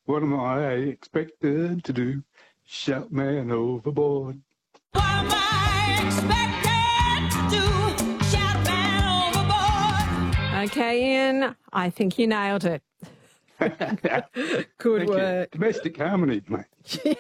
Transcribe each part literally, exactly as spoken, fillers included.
What am I expected to do? Shout man overboard. What am I expected to do? Shout man overboard. Okay, Ian, I think you nailed it. Good Thank work. you. Domestic harmony, mate.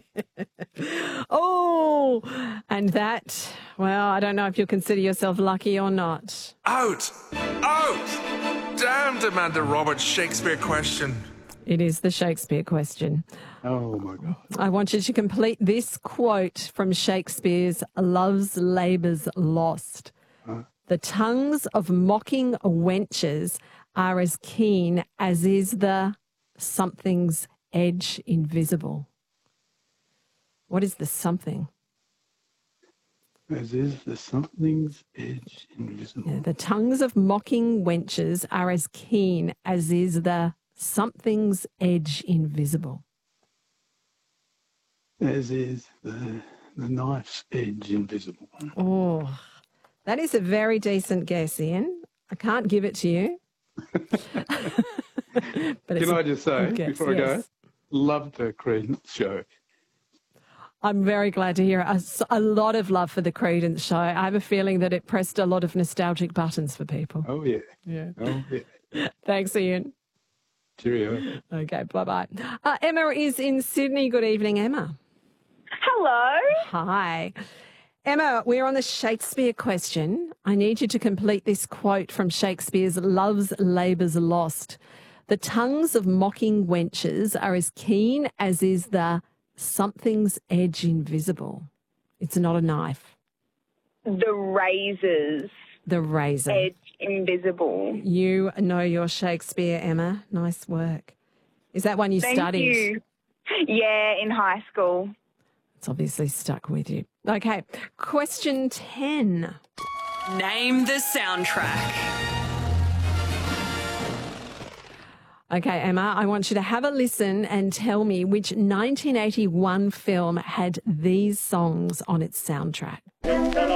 Oh, and that, well, I don't know if you'll consider yourself lucky or not. Out! Out! Damned Amanda Roberts Shakespeare question. It is the Shakespeare question. Oh, my God. I want you to complete this quote from Shakespeare's Love's Labour's Lost. Uh, The tongues of mocking wenches are as keen as is the something's edge invisible. What is the something? as is the something's edge invisible. Yeah, the tongues of mocking wenches are as keen as is the something's edge invisible. As is the, the knife's edge invisible. Oh, that is a very decent guess, Ian. I can't give it to you. But it's Can a I just say, good guess, before I yes. go, loved the Creedence show. I'm very glad to hear it. A, a lot of love for the Creedence show. I have a feeling that it pressed a lot of nostalgic buttons for people. Oh, yeah. Yeah. Oh, yeah. Thanks, Ian. Cheerio. Okay, bye-bye. Uh, Emma is in Sydney. Good evening, Emma. Hello. Hi. Emma, we're on the Shakespeare question. I need you to complete this quote from Shakespeare's Love's Labour's Lost. The tongues of mocking wenches are as keen as is the something's edge invisible. It's not a knife. The razor's The razor. edge invisible. You know your Shakespeare, Emma. Nice work. Is that one you Thank studied? you. Yeah, in high school. It's obviously stuck with you. Okay, question ten. Name the soundtrack. Okay, Emma, I want you to have a listen and tell me which nineteen eighty-one film had these songs on its soundtrack.